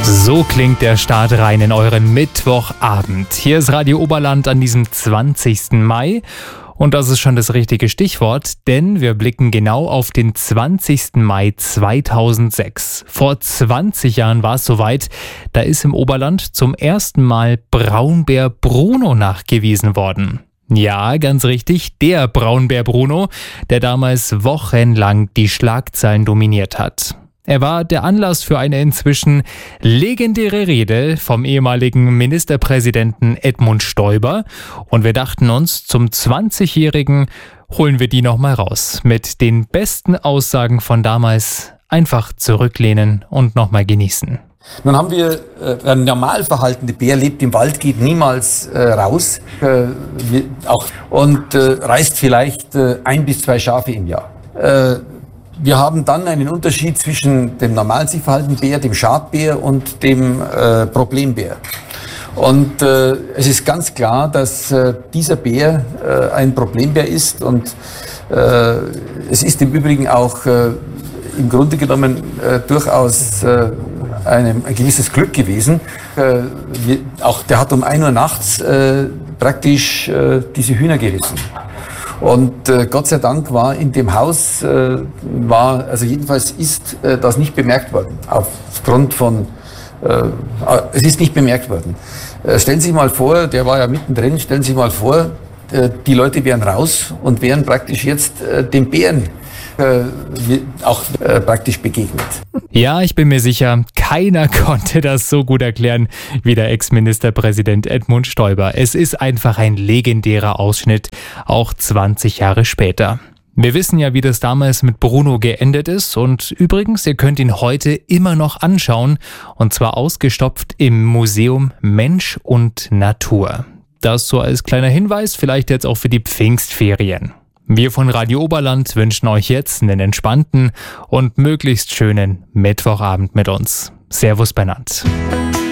So klingt der Start rein in euren Mittwochabend. Hier ist Radio Oberland an diesem 20. Mai. Und das ist schon das richtige Stichwort, denn wir blicken genau auf den 20. Mai 2006. Vor 20 Jahren war es soweit, da ist im Oberland zum ersten Mal Braunbär Bruno nachgewiesen worden. Ja, ganz richtig, der Braunbär Bruno, der damals wochenlang die Schlagzeilen dominiert hat. Er war der Anlass für eine inzwischen legendäre Rede vom ehemaligen Ministerpräsidenten Edmund Stoiber. Und wir dachten uns, zum 20-Jährigen holen wir die nochmal raus. Mit den besten Aussagen von damals einfach zurücklehnen und nochmal genießen. Nun haben wir, ein normal verhaltender Bär lebt im Wald, geht niemals raus und reißt vielleicht 1 bis 2 Schafe im Jahr. Wir haben dann einen Unterschied zwischen dem normal sich verhaltenden Bär, dem Schadbär und dem Problembär. Und es ist ganz klar, dass dieser Bär ein Problembär ist und es ist im Übrigen auch im Grunde genommen durchaus ein gewisses Glück gewesen. Der hat um 1 Uhr nachts praktisch diese Hühner gerissen. Und Gott sei Dank war in dem Haus, jedenfalls ist das nicht bemerkt worden. Aufgrund von, es ist nicht bemerkt worden. Stellen Sie sich mal vor, der war ja mittendrin, stellen Sie sich mal vor, die Leute wären raus und wären praktisch jetzt dem Bären praktisch begegnet. Ja, ich bin mir sicher, keiner konnte das so gut erklären wie der Ex-Ministerpräsident Edmund Stoiber. Es ist einfach ein legendärer Ausschnitt, auch 20 Jahre später. Wir wissen ja, wie das damals mit Bruno geendet ist und übrigens, ihr könnt ihn heute immer noch anschauen und zwar ausgestopft im Museum Mensch und Natur. Das so als kleiner Hinweis, vielleicht jetzt auch für die Pfingstferien. Wir von Radio Oberland wünschen euch jetzt einen entspannten und möglichst schönen Mittwochabend mit uns. Servus Bernhard.